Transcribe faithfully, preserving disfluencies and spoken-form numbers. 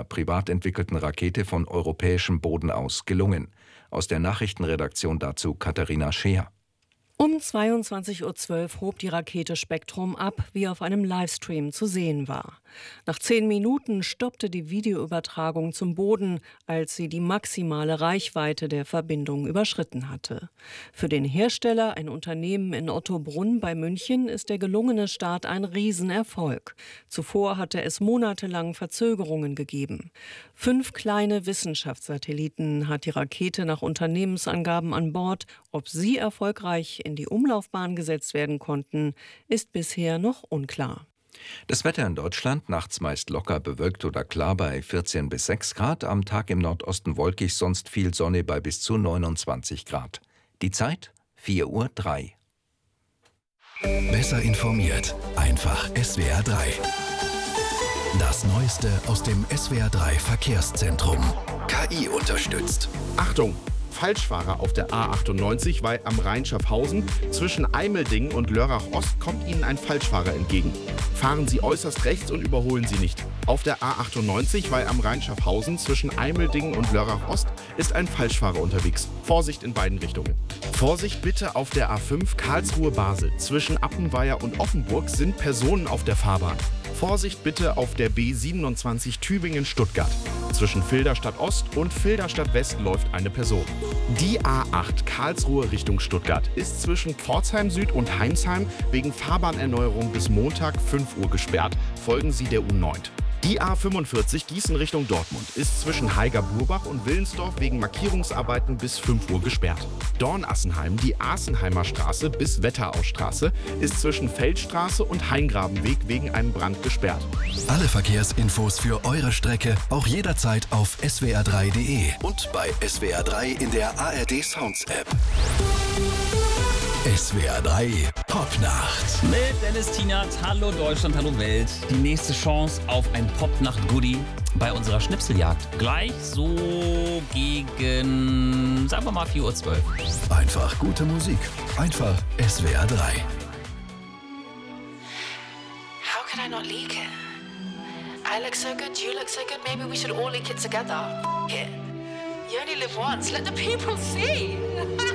einer privat entwickelten Rakete von europäischem Boden aus gelungen. Aus der Nachrichtenredaktion dazu Katharina Scheer. Um zweiundzwanzig Uhr zwölf hob die Rakete Spektrum ab, wie auf einem Livestream zu sehen war. Nach zehn Minuten stoppte die Videoübertragung zum Boden, als sie die maximale Reichweite der Verbindung überschritten hatte. Für den Hersteller, ein Unternehmen in Ottobrunn bei München, ist der gelungene Start ein Riesenerfolg. Zuvor hatte es monatelang Verzögerungen gegeben. Fünf kleine Wissenschaftssatelliten hat die Rakete nach Unternehmensangaben an Bord. Ob sie erfolgreich in die Umlaufbahn gesetzt werden konnten, ist bisher noch unklar. Das Wetter in Deutschland, nachts meist locker bewölkt oder klar bei vierzehn bis sechs Grad, am Tag im Nordosten wolkig, sonst viel Sonne bei bis zu neunundzwanzig Grad. Die Zeit vier Uhr drei. Besser informiert, einfach S W R drei. Das Neueste aus dem S W R drei Verkehrszentrum. K I unterstützt. Achtung! Falschfahrer auf der A achtundneunzig, weil am Rhein-Schaffhausen zwischen Eimeldingen und Lörrach-Ost kommt Ihnen ein Falschfahrer entgegen. Fahren Sie äußerst rechts und überholen Sie nicht. Auf der A achtundneunzig, weil am Rhein-Schaffhausen zwischen Eimeldingen und Lörrach-Ost ist ein Falschfahrer unterwegs. Vorsicht in beiden Richtungen. Vorsicht bitte auf der A fünf Karlsruhe-Basel. Zwischen Appenweier und Offenburg sind Personen auf der Fahrbahn. Vorsicht bitte auf der B siebenundzwanzig Tübingen-Stuttgart. Zwischen Filderstadt Ost und Filderstadt West läuft eine Person. Die A acht Karlsruhe Richtung Stuttgart ist zwischen Pforzheim Süd und Heinsheim wegen Fahrbahnerneuerung bis Montag fünf Uhr gesperrt. Folgen Sie der U neun. Die A fünfundvierzig Gießen Richtung Dortmund ist zwischen Haiger-Burbach und Willensdorf wegen Markierungsarbeiten bis fünf Uhr gesperrt. Dornassenheim, die Asenheimer Straße bis Wetterausstraße, ist zwischen Feldstraße und Haingrabenweg wegen einem Brand gesperrt. Alle Verkehrsinfos für eure Strecke auch jederzeit auf S W R drei punkt de und bei S W R drei in der A R D Sounds App. S W R drei Popnacht. Mit Dennis Tienert, hallo Deutschland, hallo Welt. Die nächste Chance auf ein Popnacht-Goodie bei unserer Schnipseljagd. Gleich so gegen, sagen wir mal, vier Uhr zwölf. Einfach gute Musik. Einfach S W R drei. How can I not leak it? I look so good, you look so good, maybe we should all leak it together. F it. You only live once, let the people see.